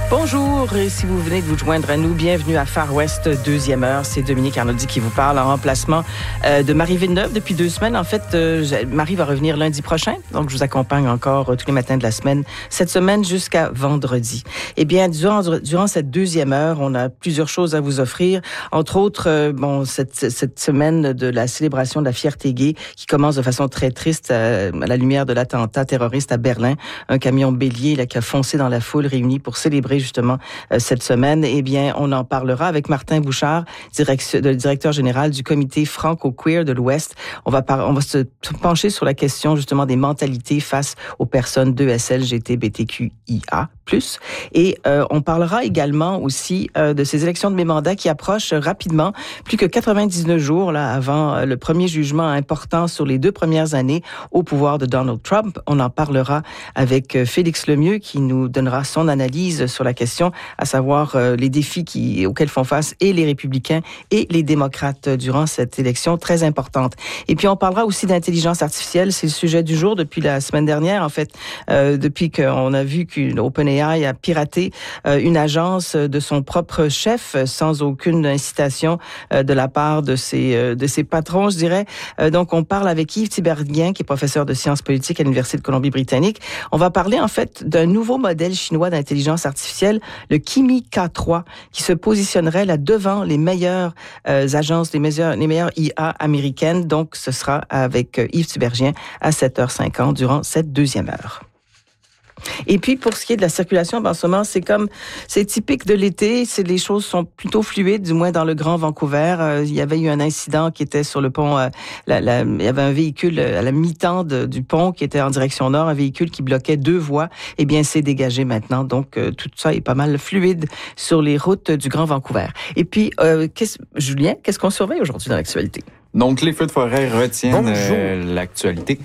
Bonjour, et si vous venez de vous joindre à nous, bienvenue à Far West, deuxième heure. C'est Dominique Arnoldi qui vous parle en remplacement de Marie Villeneuve depuis 2 semaines. En fait, Marie va revenir lundi prochain, donc je vous accompagne encore tous les matins de la semaine, cette semaine jusqu'à vendredi. Eh bien, durant cette deuxième heure, on a plusieurs choses à vous offrir. Entre autres, cette semaine de la célébration de la fierté gay qui commence de façon très triste à la lumière de l'attentat terroriste à Berlin. Un camion bélier là, qui a foncé dans la foule réunie pour célébrer justement cette semaine. Eh bien, on en parlera avec Martin Bouchard, le directeur général du comité franco-queer de l'Ouest. On va se pencher sur la question justement des mentalités face aux personnes d'ESLGTBTQIA+. Et on parlera également aussi de ces élections de mi-mandat qui approchent rapidement, plus que 99 jours là avant le premier jugement important sur les 2 premières années au pouvoir de Donald Trump. On en parlera avec Félix Lemieux qui nous donnera son analyse sur la question, à savoir les défis auxquels font face et les républicains et les démocrates durant cette élection très importante. Et puis on parlera aussi d'intelligence artificielle, c'est le sujet du jour depuis la semaine dernière en fait, depuis qu'on a vu qu'OpenAI a piraté une agence de son propre chef sans aucune incitation de la part de ses patrons, je dirais. Donc on parle avec Yves Tiberghien qui est professeur de sciences politiques à l'Université de Colombie-Britannique. On va parler en fait d'un nouveau modèle chinois d'intelligence artificielle, le Kimi K3, qui se positionnerait là devant les meilleures agences, les meilleures IA américaines. Donc, ce sera avec Yves Tiberghien à 7h50 durant cette deuxième heure. Et puis, pour ce qui est de la circulation, en ce moment, c'est typique de l'été. Les choses sont plutôt fluides, du moins dans le Grand Vancouver. Il y avait eu un incident qui était sur le pont. Il y avait un véhicule à la mi-temps du pont qui était en direction nord, un véhicule qui bloquait 2 voies. Eh bien, c'est dégagé maintenant. Donc, tout ça est pas mal fluide sur les routes du Grand Vancouver. Et puis, Julien, qu'est-ce qu'on surveille aujourd'hui dans l'actualité? Donc, les feux de forêt retiennent l'actualité.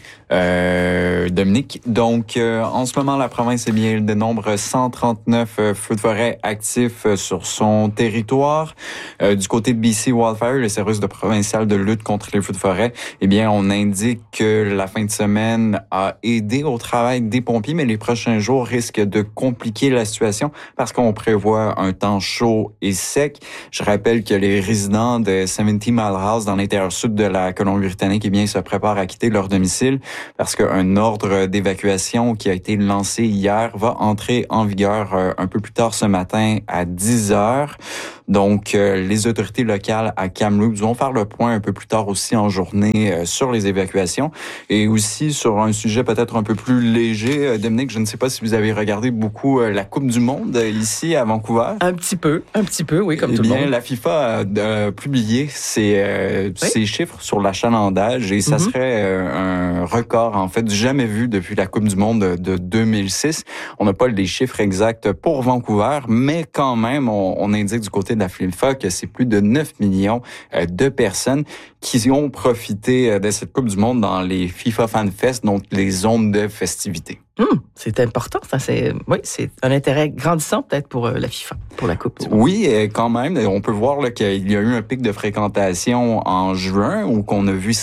Dominique, donc en ce moment, la province dénombre 139 feux de forêt actifs sur son territoire. Du côté de BC Wildfire, le service provincial de lutte contre les feux de forêt, eh bien, on indique que la fin de semaine a aidé au travail des pompiers, mais les prochains jours risquent de compliquer la situation parce qu'on prévoit un temps chaud et sec. Je rappelle que les résidents de 70 Mile House dans l'intérieur sud de la Colombie-Britannique, eh bien, se préparent à quitter leur domicile parce qu'un ordre d'évacuation qui a été lancé hier va entrer en vigueur un peu plus tard ce matin à 10h. Donc, les autorités locales à Kamloops vont faire le point un peu plus tard aussi en journée sur les évacuations et aussi sur un sujet peut-être un peu plus léger. Dominique, je ne sais pas si vous avez regardé beaucoup la Coupe du Monde ici à Vancouver. Un petit peu, oui, comme tout le monde. La FIFA a publié ses chiffres sur l'achalandage et ça serait un record en fait jamais vu depuis la Coupe du Monde de 2006. On n'a pas les chiffres exacts pour Vancouver, mais quand même, on indique du côté de la FIFA que c'est plus de 9 millions de personnes qui ont profité de cette Coupe du Monde dans les FIFA Fan Fest, donc les zones de festivités. C'est important, ça. C'est un intérêt grandissant peut-être pour la FIFA, pour la Coupe. Oui, quand même. On peut voir là, qu'il y a eu un pic de fréquentation en juin où on a vu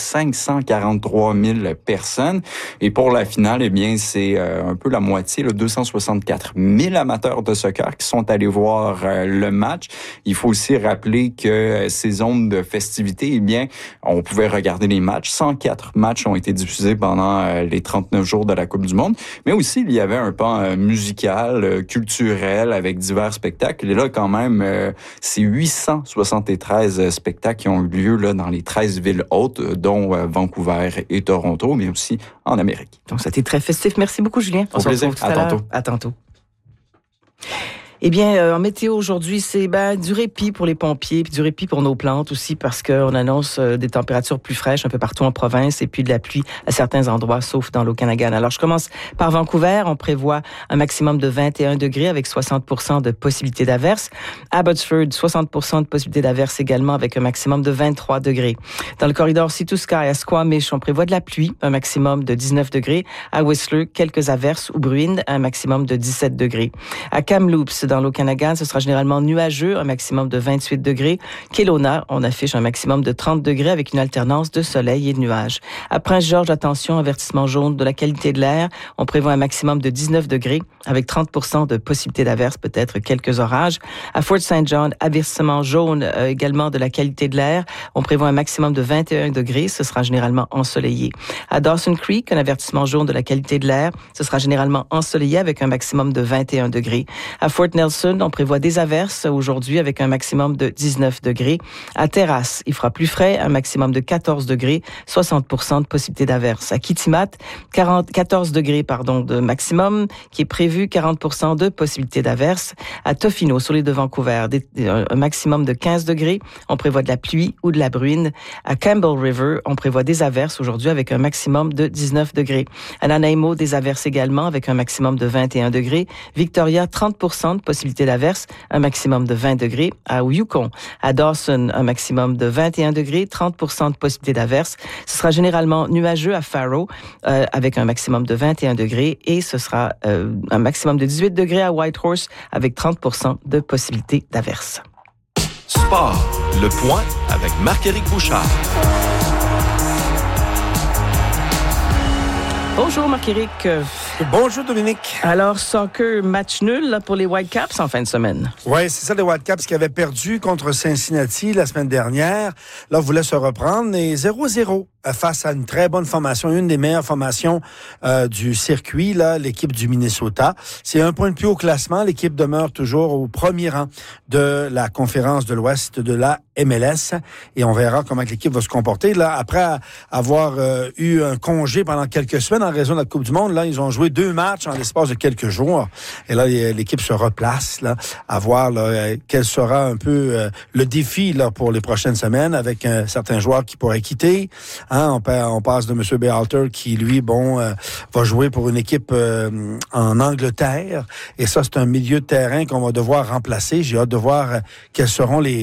543 000 personnes. Et pour la finale, eh bien, c'est un peu la moitié, 264 000 amateurs de soccer qui sont allés voir le match. Il faut aussi rappeler que ces zones de festivités, eh bien, on pouvait regarder les matchs. 104 matchs ont été diffusés pendant les 39 jours de la Coupe du Monde. Mais aussi, il y avait un pan musical, culturel, avec divers spectacles. Et là, quand même, c'est 873 spectacles qui ont eu lieu là, dans les 13 villes hautes, dont Vancouver et Toronto, mais aussi en Amérique. Donc, ça a été très festif. Merci beaucoup, Julien. Au plaisir. À tantôt. À tantôt. Eh bien, en météo aujourd'hui, c'est du répit pour les pompiers, puis du répit pour nos plantes aussi, parce qu'on annonce des températures plus fraîches un peu partout en province, et puis de la pluie à certains endroits, sauf dans l'Okanagan. Alors, je commence par Vancouver. On prévoit un maximum de 21 degrés avec 60% de possibilité d'averse. Abbotsford, 60% de possibilité d'averse également avec un maximum de 23 degrés. Dans le corridor Sea to Sky à Squamish, on prévoit de la pluie, un maximum de 19 degrés. À Whistler, quelques averses ou bruines, un maximum de 17 degrés. À Kamloops, dans l'Okanagan, ce sera généralement nuageux, un maximum de 28 degrés. Kelowna, on affiche un maximum de 30 degrés avec une alternance de soleil et de nuages. À Prince-Georges, attention, avertissement jaune de la qualité de l'air. On prévoit un maximum de 19 degrés. avec 30% de possibilité d'averse, peut-être quelques orages. À Fort St. John, avertissement jaune également de la qualité de l'air. On prévoit un maximum de 21 degrés. Ce sera généralement ensoleillé. À Dawson Creek, un avertissement jaune de la qualité de l'air. Ce sera généralement ensoleillé avec un maximum de 21 degrés. À Fort Nelson, on prévoit des averses aujourd'hui avec un maximum de 19 degrés. À Terrace, il fera plus frais, un maximum de 14 degrés, 60% de possibilité d'averse. À Kitimat, 14 degrés de maximum qui est prévu, 40% de possibilité d'averse. À Tofino, sur l'île de Vancouver, un maximum de 15 degrés. On prévoit de la pluie ou de la bruine. À Campbell River, on prévoit des averses aujourd'hui avec un maximum de 19 degrés. À Nanaimo, des averses également avec un maximum de 21 degrés. Victoria, 30% de possibilité d'averse, un maximum de 20 degrés. À Yukon, à Dawson, un maximum de 21 degrés, 30% de possibilité d'averse. Ce sera généralement nuageux à Faro avec un maximum de 21 degrés et ce sera un maximum de 18 degrés à Whitehorse avec 30% de possibilité d'averse. Sport, le point avec Marc-Éric Bouchard. Bonjour Marc-Éric. Bonjour Dominique. Alors, soccer, match nul là, pour les Whitecaps en fin de semaine. Oui, c'est ça, les Whitecaps qui avaient perdu contre Cincinnati la semaine dernière. Là, voulaient se reprendre et 0-0 face à une très bonne formation, une des meilleures formations du circuit, là, l'équipe du Minnesota. C'est un point de plus au classement. L'équipe demeure toujours au premier rang de la conférence de l'Ouest de la MLS et on verra comment l'équipe va se comporter. Là, après avoir eu un congé pendant quelques semaines en raison de la Coupe du Monde, là, ils ont joué 2 matchs en l'espace de quelques jours. Et là, l'équipe se replace, là, à voir là, quel sera un peu le défi là pour les prochaines semaines avec certains joueurs qui pourraient quitter. Hein, on passe de M. Berhalter qui, lui, va jouer pour une équipe en Angleterre. Et ça, c'est un milieu de terrain qu'on va devoir remplacer. J'ai hâte de voir quelles seront les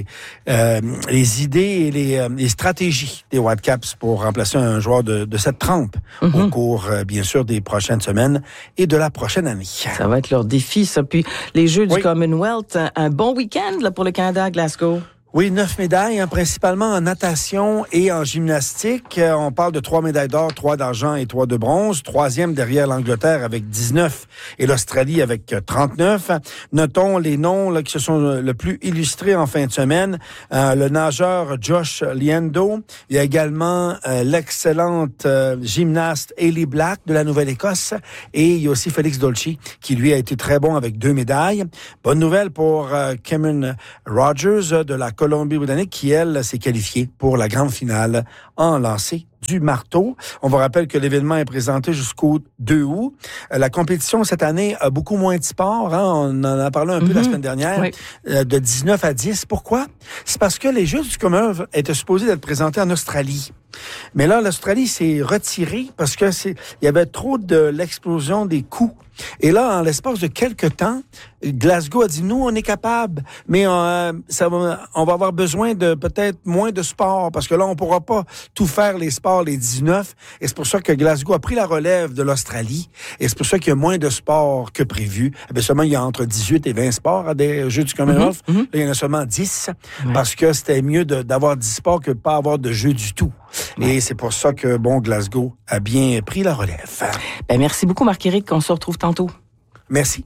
idées et les stratégies des Whitecaps pour remplacer un joueur de cette trempe au cours, bien sûr, des prochaines semaines et de la prochaine année. Ça va être leur défi, ça. Puis les Jeux du Commonwealth, un bon week-end là, pour le Canada à Glasgow. Oui, 9 médailles, principalement en natation et en gymnastique. On parle de 3 médailles d'or, 3 d'argent et 3 de bronze. 3e derrière l'Angleterre avec 19 et l'Australie avec 39. Notons les noms là, qui se sont le plus illustrés en fin de semaine. Le nageur Josh Liendo. Il y a également l'excellente gymnaste Hailey Black de la Nouvelle-Écosse. Et il y a aussi Félix Dolci qui, lui, a été très bon avec 2 médailles. Bonne nouvelle pour Cameron Rogers de la Colombie-Britannique qui, elle, s'est qualifiée pour la grande finale en lancer du marteau. On vous rappelle que l'événement est présenté jusqu'au 2 août. La compétition, cette année, a beaucoup moins de sport. Hein? On en a parlé un peu la semaine dernière. Oui. De 19 à 10. Pourquoi? C'est parce que les Jeux du Commonwealth étaient supposés être présentés en Australie. Mais là, l'Australie s'est retirée parce que il y avait trop de l'explosion des coûts. Et là, en l'espace de quelques temps, Glasgow a dit, nous, on est capable, mais on va avoir besoin de peut-être moins de sport parce que là, on pourra pas tout faire les sports, les 19. Et c'est pour ça que Glasgow a pris la relève de l'Australie. Et c'est pour ça qu'il y a moins de sports que prévu. Eh bien, seulement, il y a entre 18 et 20 sports à des Jeux du Commonwealth. Là, il y en a seulement 10 parce que c'était mieux d'avoir 10 sports que de pas avoir de jeux du tout. Et c'est pour ça que, Glasgow a bien pris la relève. Ben, merci beaucoup, Marc-Éric. On se retrouve tantôt. Merci.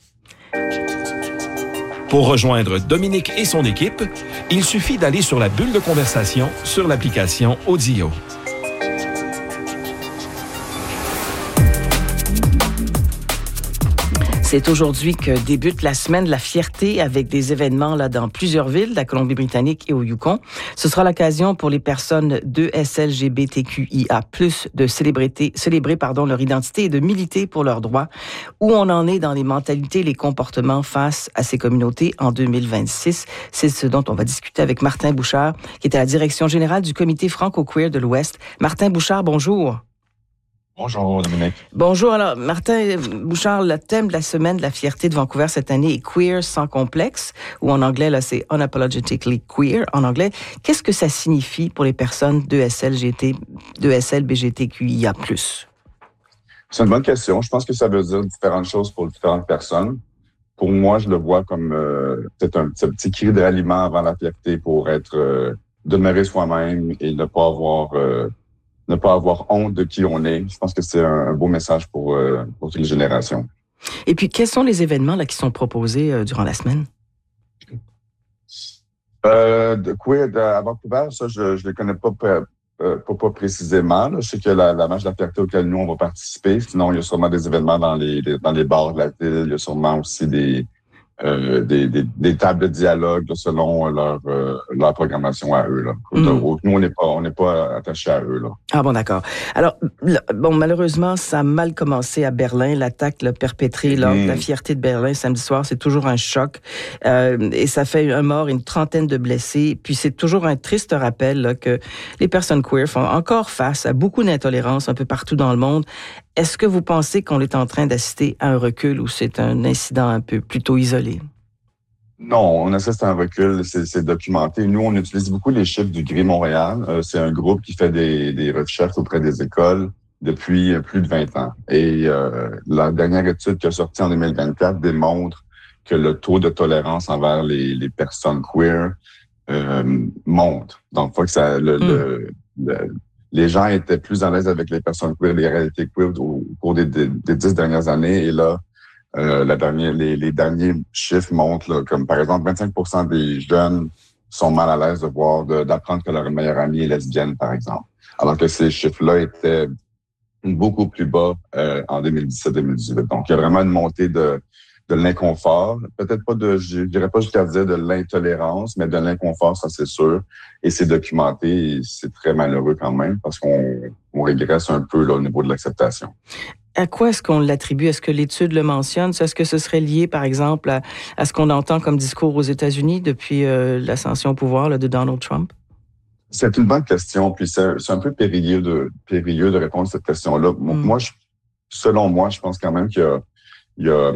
Pour rejoindre Dominique et son équipe, il suffit d'aller sur la bulle de conversation sur l'application Audio. C'est aujourd'hui que débute la semaine de la fierté avec des événements là dans plusieurs villes de la Colombie-Britannique et au Yukon. Ce sera l'occasion pour les personnes de SLGBTQIA+, de célébrer leur identité et de militer pour leurs droits. Où on en est dans les mentalités et les comportements face à ces communautés en 2026. C'est ce dont on va discuter avec Martin Bouchard, qui est à la direction générale du Comité franco-queer de l'Ouest. Martin Bouchard, bonjour. Bonjour, Dominique. Bonjour. Alors, Martin Bouchard, le thème de la semaine de la fierté de Vancouver cette année est Queer sans complexe, ou en anglais, là, c'est Unapologetically Queer, en anglais. Qu'est-ce que ça signifie pour les personnes de SLBGTQIA+? C'est une bonne question. Je pense que ça veut dire différentes choses pour différentes personnes. Pour moi, je le vois comme peut-être un petit cri de ralliement avant la fierté pour être demeurer soi-même et ne pas avoir honte de qui on est. Je pense que c'est un beau message pour toutes les générations. Et puis, quels sont les événements là, qui sont proposés durant la semaine? À Vancouver, ça, je les connais pas précisément. Là. Je sais que la marche de la fierté auquel nous, on va participer. Sinon, il y a sûrement des événements dans les bars de la ville. Il y a sûrement aussi des tables de dialogue là, selon leur programmation à eux. Là. Nous, on n'est pas attachés à eux. Là. Ah bon, d'accord. Alors, malheureusement, ça a mal commencé à Berlin. L'attaque perpétrée lors de la fierté de Berlin samedi soir, c'est toujours un choc. Et ça fait un mort et une trentaine de blessés. Puis c'est toujours un triste rappel là, que les personnes queer font encore face à beaucoup d'intolérance un peu partout dans le monde. Est-ce que vous pensez qu'on est en train d'assister à un recul ou c'est un incident un peu plutôt isolé? Non, on assiste à un recul, c'est documenté. Nous, on utilise beaucoup les chiffres du Gris Montréal. C'est un groupe qui fait des recherches auprès des écoles depuis plus de 20 ans. Et la dernière étude qui est sortie en 2024 démontre que le taux de tolérance envers les personnes queer monte. Donc, faut que ça les gens étaient plus à l'aise avec les personnes queer, les réalités queer au cours des 10 dernières années. Et là, les derniers chiffres montrent, là, comme par exemple, 25% des jeunes sont mal à l'aise d'apprendre que leur meilleure amie est lesbienne, par exemple. Alors que ces chiffres-là étaient beaucoup plus bas en 2017-2018. Donc, il y a vraiment une montée de l'inconfort. Peut-être pas je dirais pas jusqu'à dire de l'intolérance, mais de l'inconfort, ça c'est sûr. Et c'est documenté et c'est très malheureux quand même parce qu'on régresse un peu là, au niveau de l'acceptation. À quoi est-ce qu'on l'attribue? Est-ce que l'étude le mentionne? Est-ce que ce serait lié, par exemple, à ce qu'on entend comme discours aux États-Unis depuis l'ascension au pouvoir là, de Donald Trump? C'est une bonne question, puis c'est un peu périlleux de répondre à cette question-là. Moi, selon moi, je pense quand même qu'il y a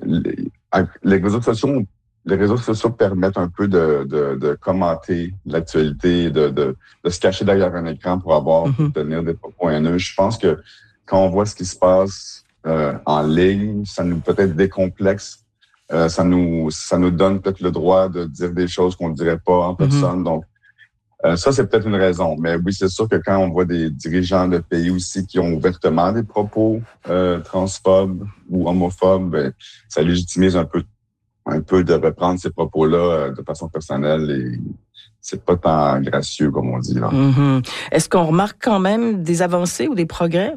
les réseaux sociaux permettent un peu de commenter l'actualité, de se cacher derrière un écran pour tenir des propos haineux. Je pense que quand on voit ce qui se passe en ligne, ça nous peut-être décomplexe, ça nous donne peut-être le droit de dire des choses qu'on ne dirait pas en personne. Donc ça, c'est peut-être une raison. Mais oui, c'est sûr que quand on voit des dirigeants de pays aussi qui ont ouvertement des propos transphobes ou homophobes, ben, ça légitimise un peu de reprendre ces propos-là de façon personnelle et c'est pas tant gracieux, comme on dit. Là. Est-ce qu'on remarque quand même des avancées ou des progrès?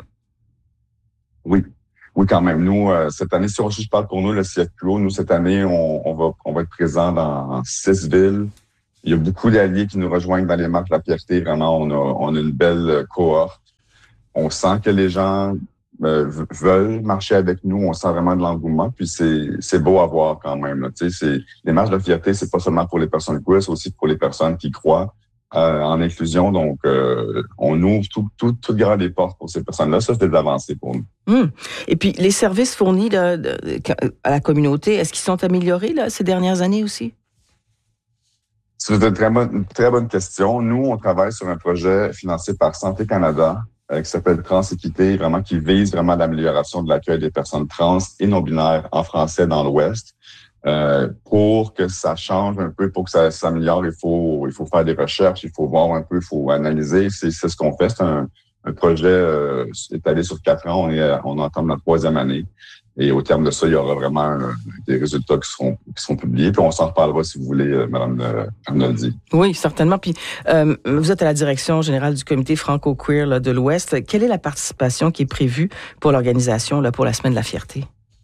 Oui, quand même. Nous, cette année, si je parle pour nous, le CFQO, nous, cette année, on va être présent dans 6 villes. Il y a beaucoup d'alliés qui nous rejoignent dans les marches de la fierté. Vraiment, on a une belle cohorte. On sent que les gens veulent marcher avec nous. On sent vraiment de l'engouement. Puis c'est beau à voir quand même. Là. Les marches de la fierté, c'est pas seulement pour les personnes queer, c'est aussi pour les personnes qui croient en inclusion. Donc, on ouvre toutes les portes pour ces personnes-là. Ça, c'est des avancées pour nous. Et puis, les services fournis là, à la communauté, est-ce qu'ils sont améliorés là, ces dernières années aussi? C'est une très bonne question. Nous, on travaille sur un projet financé par Santé Canada qui s'appelle Transéquité, vraiment qui vise vraiment l'amélioration de l'accueil des personnes trans et non-binaires en français dans l'Ouest. Pour que ça change un peu, pour que ça s'améliore, il faut faire des recherches, il faut voir un peu, il faut analyser. C'est ce qu'on fait. C'est un projet étalé sur 4 ans. On entame la 3e année. Et au terme de ça, il y aura vraiment des résultats qui seront publiés. Puis on s'en reparlera si vous voulez, Mme Arnoldi. Oui, certainement. Puis vous êtes à la direction générale du comité franco-queer là, de l'Ouest. Quelle est la participation qui est prévue pour l'organisation là, pour la Semaine de la Fierté?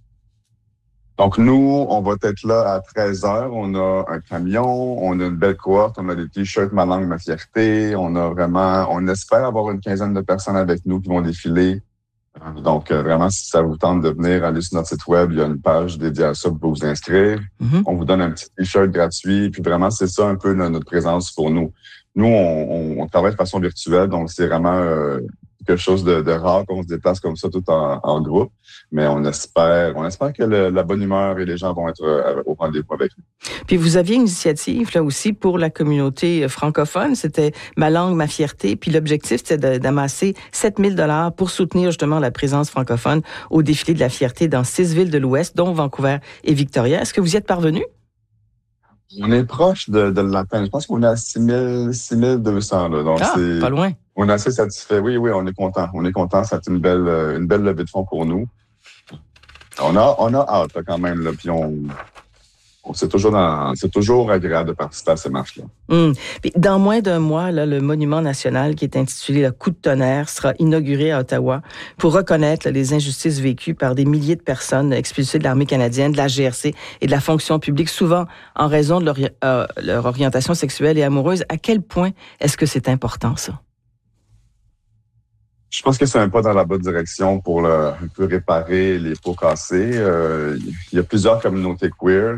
Donc, nous, on va être là à 13h. On a un camion, on a une belle cohorte, on a des t-shirts Ma langue, ma fierté. On espère avoir une 15aine de personnes avec nous qui vont défiler. Donc, vraiment, si ça vous tente de venir, aller sur notre site web, il y a une page dédiée à ça, vous pouvez vous inscrire. On vous donne un petit t-shirt gratuit. Puis vraiment, c'est ça un peu notre présence pour nous. Nous, on travaille de façon virtuelle, donc c'est vraiment quelque chose de rare qu'on se déplace comme ça tout en groupe. Mais on espère que la bonne humeur et les gens vont être au rendez-vous avec nous. Puis vous aviez une initiative là aussi pour la communauté francophone, c'était Ma langue, ma fierté. Puis l'objectif, c'était d'amasser 7 000 $ pour soutenir justement la présence francophone au défilé de la fierté dans 6 villes de l'Ouest, dont Vancouver et Victoria. Est-ce que vous y êtes parvenu? On est proche de l'atteindre. Je pense qu'on est à 6200 là. Donc c'est pas loin. On est assez satisfait. Oui, on est content. On est content. C'est une belle levée de fonds pour nous. On a hâte là, quand même, là, puis c'est toujours agréable de participer à ces marches-là. Puis dans moins d'un mois, là, le monument national qui est intitulé le Coup de tonnerre sera inauguré à Ottawa pour reconnaître les injustices vécues par des milliers de personnes expulsées de l'armée canadienne, de la GRC et de la fonction publique, souvent en raison de leur orientation sexuelle et amoureuse. À quel point est-ce que c'est important, ça? Je pense que c'est un pas dans la bonne direction pour un peu réparer les pots cassés. Il y a plusieurs communautés queer.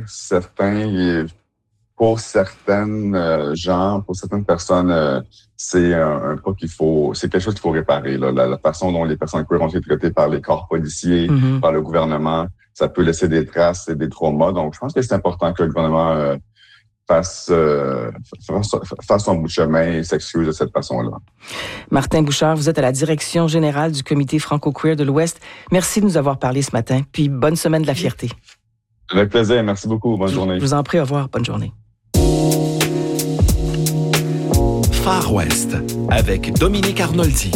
Pour certaines gens, pour certaines personnes, c'est un pas c'est quelque chose qu'il faut réparer. Là. La façon dont les personnes queer ont été traitées par les corps policiers, par le gouvernement, ça peut laisser des traces et des traumas. Donc, je pense que c'est important que le gouvernement fasse son bout de chemin et s'excuse de cette façon-là. Martin Bouchard, vous êtes à la direction générale du Comité franco-queer de l'Ouest. Merci de nous avoir parlé ce matin, puis bonne semaine de la fierté. Avec plaisir, merci beaucoup, bonne journée. Je vous en prie, au revoir, bonne journée. Far West, avec Dominique Arnoldi.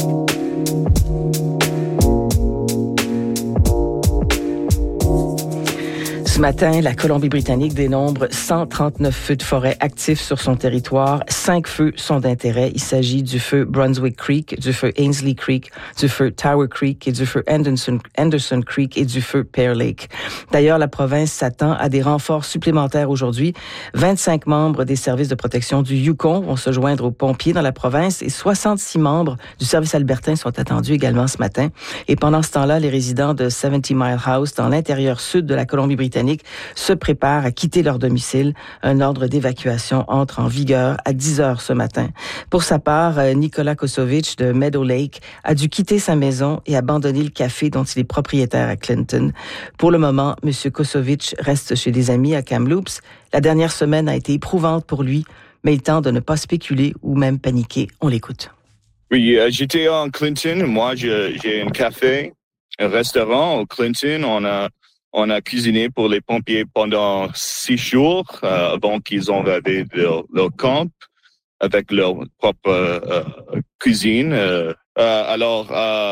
Ce matin, la Colombie-Britannique dénombre 139 feux de forêt actifs sur son territoire. 5 feux sont d'intérêt. Il s'agit du feu Brunswick Creek, du feu Ainsley Creek, du feu Tower Creek et du feu Anderson Creek et du feu Pear Lake. D'ailleurs, la province s'attend à des renforts supplémentaires aujourd'hui. 25 membres des services de protection du Yukon vont se joindre aux pompiers dans la province et 66 membres du service albertain sont attendus également ce matin. Et pendant ce temps-là, les résidents de 70 Mile House, dans l'intérieur sud de la Colombie-Britannique, se préparent à quitter leur domicile. Un ordre d'évacuation entre en vigueur à 10 heures ce matin. Pour sa part, Nicolas Kosovic de Meadow Lake a dû quitter sa maison et abandonner le café dont il est propriétaire à Clinton. Pour le moment, M. Kosovic reste chez des amis à Kamloops. La dernière semaine a été éprouvante pour lui, mais il tente de ne pas spéculer ou même paniquer. On l'écoute. Oui, j'étais en Clinton. Moi, j'ai un café, un restaurant au Clinton. On a cuisiné pour les pompiers pendant 6 jours avant qu'ils envaient leur camp avec leur propre cuisine. Alors,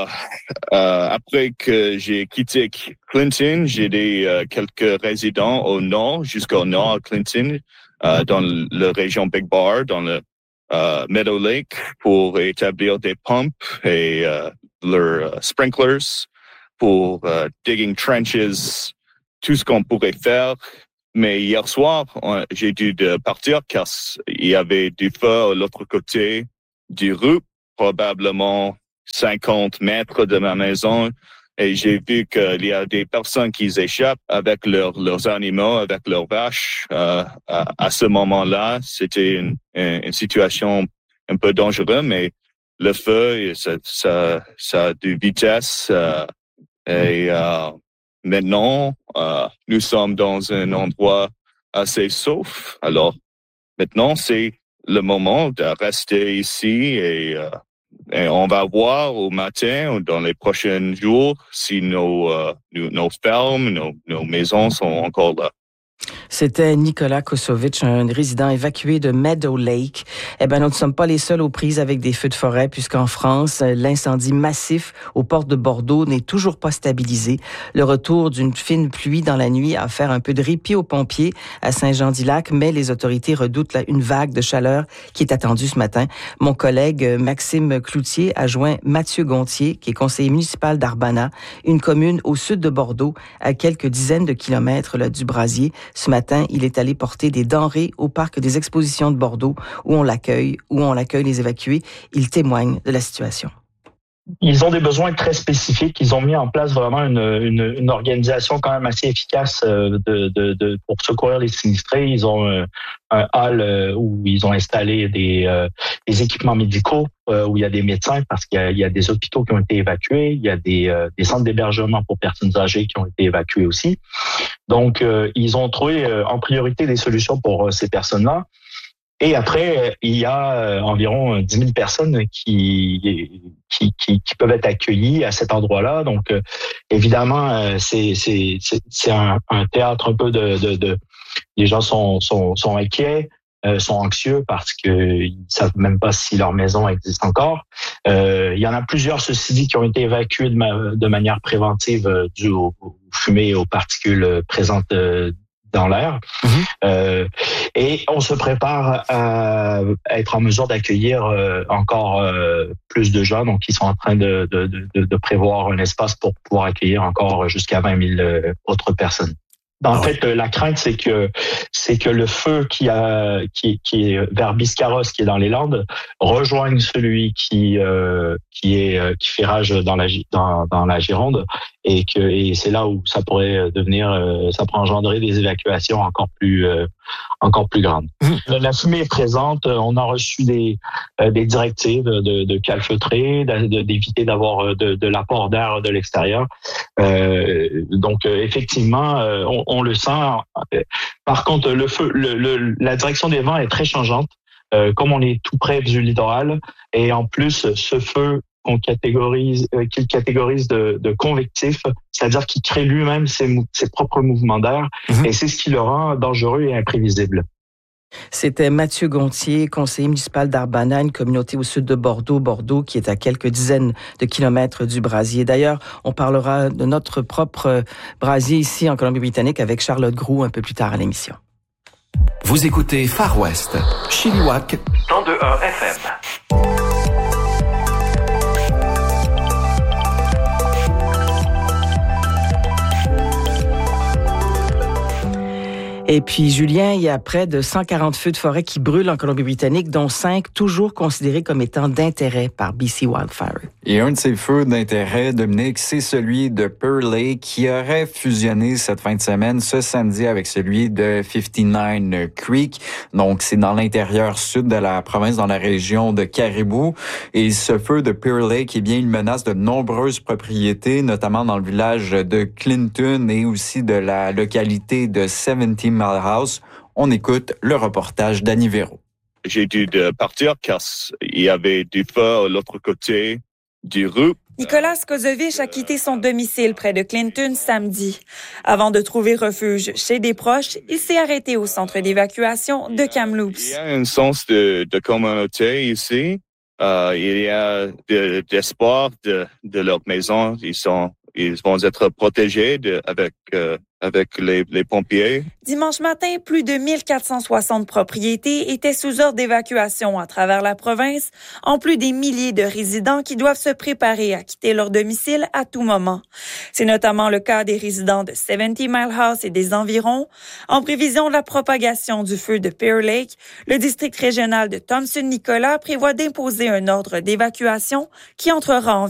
après que j'ai quitté Clinton, j'ai quelques résidents au nord, jusqu'au nord à Clinton, dans la région Big Bar, dans le Meadow Lake, pour établir des pompes et leurs sprinklers pour digging trenches, tout ce qu'on pourrait faire. Mais hier soir, j'ai dû partir car il y avait du feu à l'autre côté du rue, probablement 50 mètres de ma maison. Et j'ai vu qu'il y a des personnes qui échappent avec leurs animaux, avec leurs vaches. À ce moment-là, c'était une situation un peu dangereuse, mais le feu, ça a de vitesse. Et maintenant, nous sommes dans un endroit assez sauf. Alors, maintenant, c'est le moment de rester ici et on va voir au matin ou dans les prochains jours si nos fermes, nos maisons sont encore là. C'était Nicolas Kosovic, un résident évacué de Meadow Lake. Eh bien, nous ne sommes pas les seuls aux prises avec des feux de forêt, puisqu'en France, l'incendie massif aux portes de Bordeaux n'est toujours pas stabilisé. Le retour d'une fine pluie dans la nuit a fait un peu de répit aux pompiers à Saint-Jean-du-Lac, mais les autorités redoutent une vague de chaleur qui est attendue ce matin. Mon collègue Maxime Cloutier a joint Mathieu Gontier, qui est conseiller municipal d'Arbana, une commune au sud de Bordeaux, à quelques dizaines de kilomètres là, du Brasier. Ce matin, il est allé porter des denrées au parc des expositions de Bordeaux où on l'accueille les évacués. Il témoigne de la situation. Ils ont des besoins très spécifiques. Ils ont mis en place vraiment une organisation quand même assez efficace pour secourir les sinistrés. Ils ont un hall où ils ont installé des équipements médicaux où il y a des médecins parce qu'il y a des hôpitaux qui ont été évacués. Il y a des centres d'hébergement pour personnes âgées qui ont été évacués aussi. Donc, ils ont trouvé en priorité des solutions pour ces personnes-là. Et après, il y a environ 10 000 personnes qui peuvent être accueillies à cet endroit-là. Donc, évidemment, c'est un théâtre un peu les gens sont inquiets. sont anxieux parce qu'ils savent même pas si leur maison existe encore. Il y en a plusieurs, ceci dit, qui ont été évacués de manière préventive dû aux fumées et aux particules présentes dans l'air. Et on se prépare à être en mesure d'accueillir encore plus de gens. Donc, ils sont en train de prévoir un espace pour pouvoir accueillir encore jusqu'à 20 000 autres personnes. En fait, la crainte, c'est que le feu qui est vers Biscarrosse, qui est dans les Landes, rejoigne celui qui fait rage dans la Gironde, et c'est là où ça pourrait ça pourrait engendrer des évacuations encore plus grandes. La fumée est présente. On a reçu des directives de calfeutrer, d'éviter d'avoir de l'apport d'air de l'extérieur. Donc effectivement, on le sent. Par contre, le feu, la direction des vents est très changeante. Comme on est tout près du littoral, et en plus, ce feu qu'il catégorise de convectif, c'est-à-dire qu'il crée lui-même ses propres mouvements d'air, et c'est ce qui le rend dangereux et imprévisible. C'était Mathieu Gontier, conseiller municipal d'Arbana, une communauté au sud de Bordeaux, qui est à quelques dizaines de kilomètres du brasier. D'ailleurs, on parlera de notre propre brasier ici en Colombie-Britannique avec Charlotte Groulx un peu plus tard à l'émission. Vous écoutez Far West, Chilliwack, 102.1 FM. Et puis, Julien, il y a près de 140 feux de forêt qui brûlent en Colombie-Britannique, dont 5 toujours considérés comme étant d'intérêt par BC Wildfire. Et un de ces feux d'intérêt, Dominique, c'est celui de Pearl Lake qui aurait fusionné cette fin de semaine, ce samedi, avec celui de 59 Creek. Donc, c'est dans l'intérieur sud de la province, dans la région de Caribou. Et ce feu de Pearl Lake, eh bien, il menace de nombreuses propriétés, notamment dans le village de Clinton et aussi de la localité de 70 Mile House. On écoute le reportage d'Annie Véro. J'ai dû partir car il y avait du feu à l'autre côté du rue. Nicolas Kozovich a quitté son domicile près de Clinton samedi. Avant de trouver refuge chez des proches, il s'est arrêté au centre d'évacuation de Kamloops. Il y a un sens de communauté ici. Il y a d'espoir de leur maison. Ils vont être protégés avec les pompiers. Dimanche matin, plus de 1460 propriétés étaient sous ordre d'évacuation à travers la province, en plus des milliers de résidents qui doivent se préparer à quitter leur domicile à tout moment. C'est notamment le cas des résidents de 70 Mile House et des environs. En prévision de la propagation du feu de Pearl Lake, le district régional de Thompson-Nicolas prévoit d'imposer un ordre d'évacuation qui entrera en